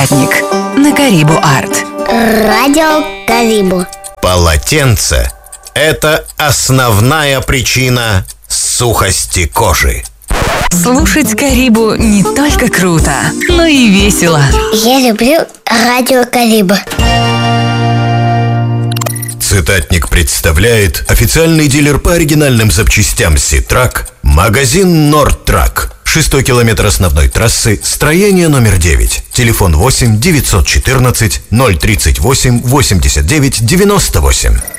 Цитатник на Карибу Арт. Радио Карибу. Полотенце – это основная причина сухости кожи. Слушать Карибу не только круто, но и весело. Я люблю радио Карибу. Цитатник представляет официальный дилер по оригинальным запчастям Ситрак, магазин Нордтрак. 6-й километр основной трассы, строение номер 9. Телефон 8 914 038 89 98.